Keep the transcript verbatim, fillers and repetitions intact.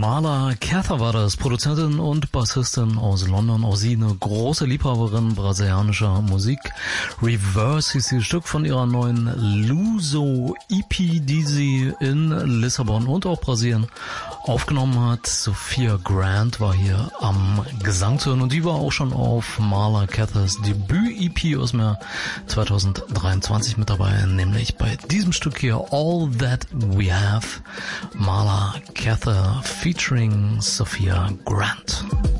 Marla Cather war das, Produzentin und Bassistin aus London. Auch sie eine große Liebhaberin brasilianischer Musik. Reverse hieß dieses Stück von ihrer neuen Luso-E P, die sie in Lissabon und auch Brasilien aufgenommen hat. Sophia Grant war hier am Gesang zu hören und die war auch schon auf Marla Cathers Debüt-E P aus dem Jahr zweitausenddreiundzwanzig mit dabei, nämlich bei diesem Stück hier All That We Have, Marla Cather featuring Sophia Grant.